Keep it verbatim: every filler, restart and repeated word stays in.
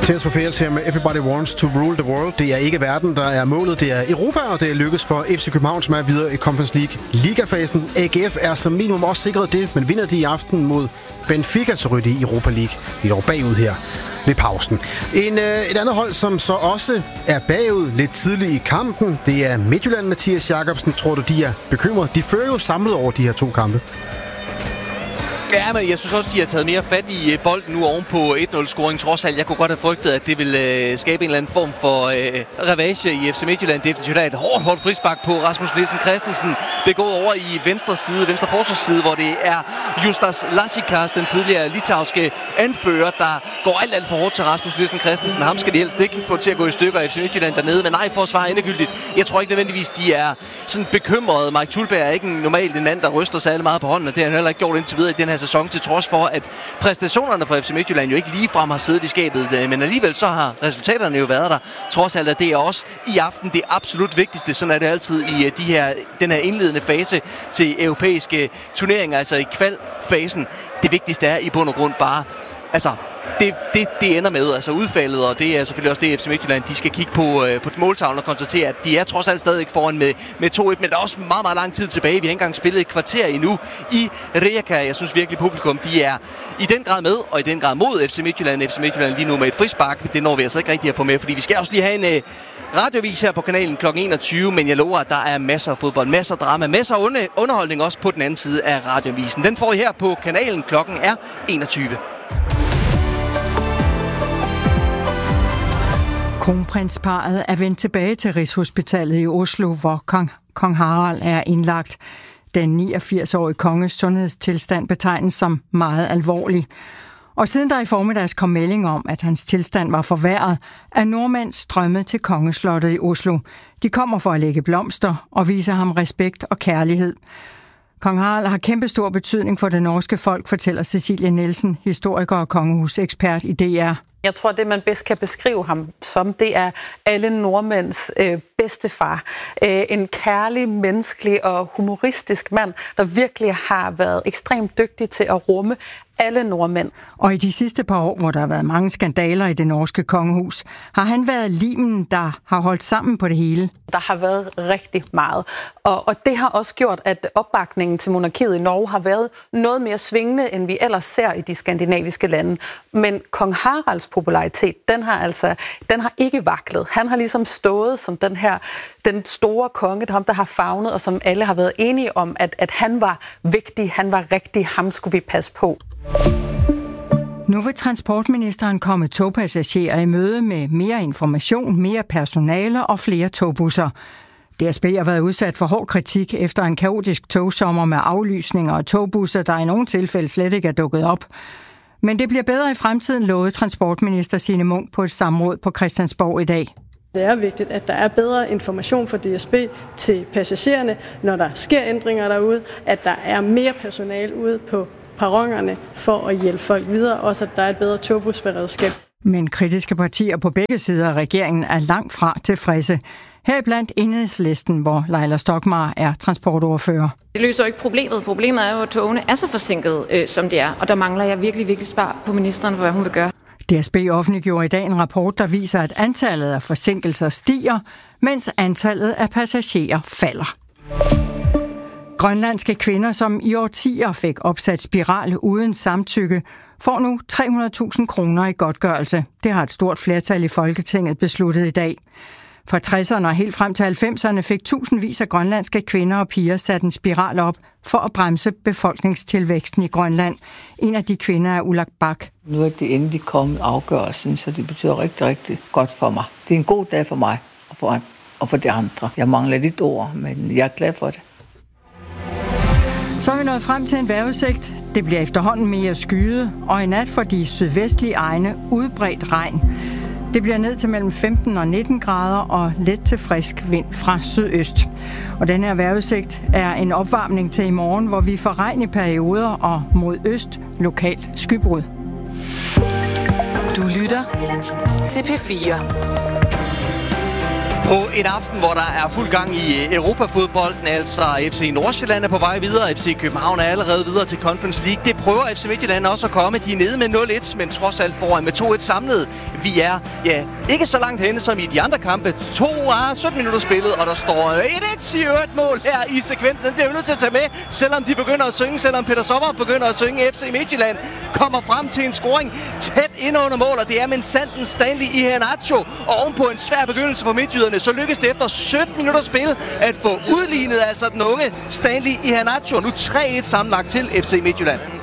Tears for Fears her med Everybody Wants to Rule the World. Det er ikke verden, der er målet. Det er Europa, og det er lykkes for F C København, som er videre i Conference League ligafasen. A G F er som minimum også sikret det, men vinder de i aften mod Benfica, så ryger de i Europa League. Vi er bagud her ved pausen. En, øh, et andet hold, som så også er bagud lidt tidligt i kampen, det er Midtjylland. Mathias Jacobsen, tror du, de er bekymret? De fører jo samlet over de her to kampe. Ja, men jeg synes også, de har taget mere fat i bolden nu oven på et nul-scoring. Trods alt, jeg kunne godt have frygtet, at det ville øh, skabe en eller anden form for øh, revage i F C Midtjylland. Definitivt er et hårdt, hårdt frispark på Rasmus Nielsen Christensen. Begået over i venstre side, venstre forsvarsside, hvor det er Justas Lasikas, den tidligere litauiske anfører, der går alt, alt for hårdt til Rasmus Nielsen Christensen. Ham skal de helst ikke få til at gå i stykker af F C Midtjylland dernede, men nej, for at svare endegyldigt. Jeg tror ikke nødvendigvis, de er sådan bekymrede. Mike Thulberg er ikke normalt en mand, der ryster sig alle meget på hånden, og det har han heller ikke gjort indtil videre i den her sæson, til trods for, at præstationerne fra F C Midtjylland jo ikke ligefrem har siddet i skabet, men alligevel så har resultaterne jo været der. Trods alt, at det er også i aften det absolut vigtigste. Sådan er det altid i de her, den her indledende fase til europæiske turneringer, altså i kvalfasen. Det vigtigste er i bund og grund bare, altså Det, det, det ender med, altså udfaldet, og det er selvfølgelig også det, F C Midtjylland, de skal kigge på, øh, på måltavlen og konstatere, at de er trods alt stadig foran med, med to et, men der er også meget, meget lang tid tilbage. Vi har ikke engang spillet et kvarter endnu i Rijeka. Jeg synes virkelig, publikum, de er i den grad med, og i den grad mod F C Midtjylland. F C Midtjylland lige nu med et frispark, det når vi altså ikke rigtig at få med, fordi vi skal også lige have en øh, radiovis her på kanalen klokken enogtyve, men jeg lover, at der er masser af fodbold, masser af drama, masser af under- underholdning også på den anden side af radiovisen. Den får I her på kanalen, klokken er enogtyve. Kronprinsparret er vendt tilbage til Rigshospitalet i Oslo, hvor kong, kong Harald er indlagt. Den niogfirs-årige konges sundhedstilstand betegnes som meget alvorlig. Og siden der i formiddags kom melding om, at hans tilstand var forværret, er nordmænd strømmet til kongeslottet i Oslo. De kommer for at lægge blomster og vise ham respekt og kærlighed. Kong Harald har kæmpestor betydning for det norske folk, fortæller Cecilie Nielsen, historiker og kongehusekspert i D R. Jeg tror, det man bedst kan beskrive ham som, det er alle nordmænds øh, bedstefar. Øh, en kærlig, menneskelig og humoristisk mand, der virkelig har været ekstremt dygtig til at rumme alle nordmænd. Og i de sidste par år, hvor der har været mange skandaler i det norske kongehus, har han været limen, der har holdt sammen på det hele. Der har været rigtig meget. Og, og det har også gjort, at opbakningen til monarkiet i Norge har været noget mere svingende, end vi ellers ser i de skandinaviske lande. Men kong Haralds popularitet, den har altså den har ikke vaklet. Han har ligesom stået som den her, den store konge, ham der har favnet, og som alle har været enige om, at, at han var vigtig, han var rigtig, ham skulle vi passe på. Nu vil transportministeren komme togpassagerer i møde med mere information, mere personale og flere togbusser. D S B har været udsat for hård kritik efter en kaotisk togsommer med aflysninger og togbusser, der i nogle tilfælde slet ikke er dukket op. Men det bliver bedre i fremtiden, lovede transportminister Signe Munk på et samråd på Christiansborg i dag. Det er vigtigt, at der er bedre information fra D S B til passagererne, når der sker ændringer derude, at der er mere personale ude på perronerne for at hjælpe folk videre, også at der er et bedre togbusberedskab. Men kritiske partier på begge sider af regeringen er langt fra tilfredse. Heriblandt Enhedslisten, hvor Leila Stokmar er transportordfører. Det løser jo ikke problemet. Problemet er jo, at togene er så forsinket, øh, som det er, og der mangler jeg virkelig, virkelig svar på ministeren for, hvad hun vil gøre. D S B offentliggjorde i dag en rapport, der viser, at antallet af forsinkelser stiger, mens antallet af passagerer falder. Grønlandske kvinder, som i årtier fik opsat spiral uden samtykke, får nu tre hundrede tusind kroner i godtgørelse. Det har et stort flertal i Folketinget besluttet i dag. Fra tresserne og helt frem til halvfemserne fik tusindvis af grønlandske kvinder og piger sat en spiral op for at bremse befolkningstilvæksten i Grønland. En af de kvinder er Ulak Bak. Nu er det endelig kommet afgørelsen, så det betyder rigtig, rigtig godt for mig. Det er en god dag for mig og for, og for de andre. Jeg mangler lidt ord, men jeg er glad for det. Så er vi nået frem til en vejrudsigt. Det bliver efterhånden mere skyet, og i nat for de sydvestlige egne udbredt regn. Det bliver ned til mellem femten og nitten grader og let til frisk vind fra sydøst. Og den her vejrudsigt er en opvarmning til i morgen, hvor vi får regn i perioder og mod øst lokalt skybrud. Du lytter til P fire. På en aften, hvor der er fuld gang i Europafodbolden, altså F C Nordsjælland er på vej videre, F C København er allerede videre til Conference League. Det prøver F C Midtjylland også at komme. De er nede med nul et, men trods alt foran med to et samlet. Vi er, ja, ikke så langt henne som i de andre kampe. to af sytten minutter spillet, og der står et et, siger et mål her i sekvensen. Det bliver vi nødt til at tage med, selvom de begynder at synge, selvom Peter Sommer begynder at synge. F C Midtjylland kommer frem til en scoring tæt ind under mål, og det er med Sanden Stanley Iheanacho. Og ovenpå en svær begyndelse for midtjyderne, så lykkes det efter sytten minutter spil at få udlignet altså den unge Stanley Iheanacho. Nu tre et sammenlagt til F C Midtjylland.